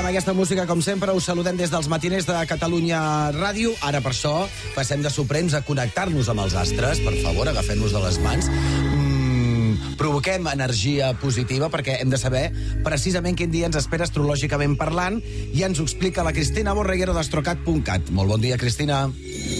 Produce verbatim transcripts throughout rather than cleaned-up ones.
amb aquesta música, com sempre, us saludem des dels matiners de Catalunya Ràdio. Ara, per això, passem de Suprems a connectar-nos amb els astres. Per favor, agafem-nos de les mans. Mm, provoquem energia positiva, perquè hem de saber precisament quin dia ens espera astrològicament parlant, i ens ho explica la Cristina Borreguero d'Astrocat punt cat. Molt bon dia, Cristina.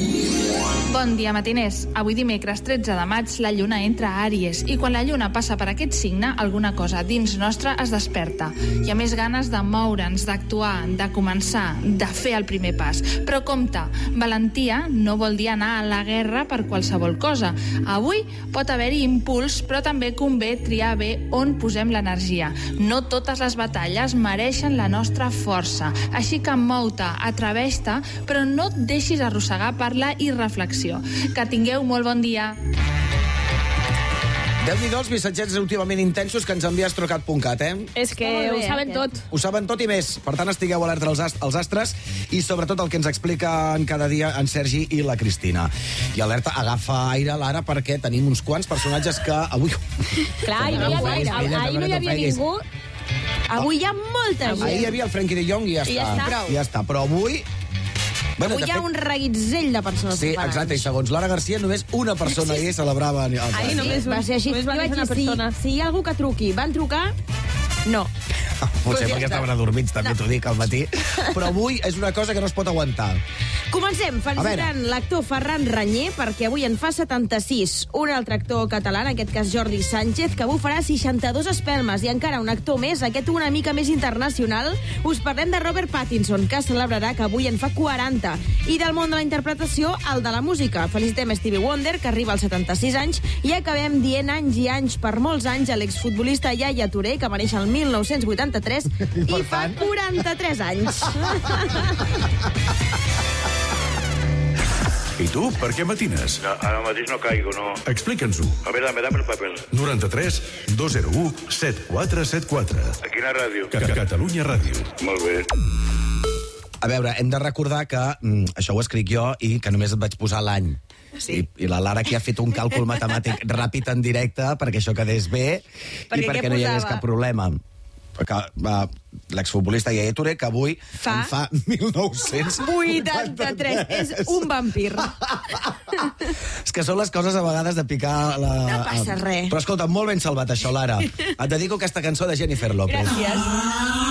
Bon dia, matiners. Avui dimecres tretze de maig la lluna entra a Àries i quan la lluna passa per aquest signe, alguna cosa dins nostre es desperta. Hi ha més ganes de moure'ns, d'actuar, de començar, de fer el primer pas. Però compte, valentia no vol dir anar a la guerra per qualsevol cosa. Avui pot haver-hi impuls, però també convé triar bé on posem l'energia. No totes les batalles mereixen la nostra força. Així que mou-te, atreveix-te, però no et deixis arrossegar per la irreflexió. Que tingueu molt bon dia. Déu-n'hi-do els missatgets últimament intensos que ens envia Astrocat punt cat, eh? És que ho saben tot. Ho saben tot i més. Per tant, estigueu alerta als, ast als astres i sobretot el que ens expliquen cada dia en Sergi i la Cristina. I alerta, agafa aire, Lara, perquè tenim uns quants personatges que avui... Clar, ahir no hi havia, ahir no hi havia ningú. Avui hi ha molta gent. Ahir hi havia el Frenkie de Jong i ja I ja està. està. I ja està. Però avui... Bueno, Avui hi ha fet... un reguitzell de persones. Sí, exacte, i segons Lara Garcia només una persona sí. hi celebrava el Ahir només va ser així. Només va Jo vaig dir una dir, persona. si, si hi ha algú que truqui, van trucar? No. Potser Pues ja perquè està. estaven adormits, també no. t'ho dic, al matí. Però avui és una cosa que no es pot aguantar. Comencem felicitant l'actor Ferran Ranyer, perquè avui en fa setanta-sis. Un altre actor català, en aquest cas Jordi Sánchez, que avui farà seixanta-dos espelmes. I encara un actor més, aquest una mica més internacional. Us parlem de Robert Pattinson, que celebrarà que avui en fa quaranta. I del món de la interpretació, el de la música. Felicitem Stevie Wonder, que arriba als setanta-sis anys. I acabem dient anys i anys, per molts anys, a l'exfutbolista Yaya Touré, que va néixer el mil nou-cents vuitanta-tres i, i fa quaranta-tres anys. I tu, per què matines? No, ara mateix no caigo, no. Explica'ns-ho. A veure, dame, dame el paper. noranta-tres dos zero u set quatre set quatre. A quina ràdio? Ca Catalunya Ràdio. Molt bé. A veure, hem de recordar que mm, això ho escric jo i que només et vaig posar l'any. Sí. I, I la Lara aquí ha fet un càlcul matemàtic ràpid en directe perquè això quedés bé perquè i perquè no hi hagués cap problema. Perquè uh, l'exfutbolista Yaya Touré, que avui fa, en fa mil nou-cents vuitanta-tres. És un vampir. És que són les coses a vegades de picar la... No passa res. Però escolta, molt ben salvat això, Lara. Et dedico aquesta cançó de Jennifer López. Gràcies.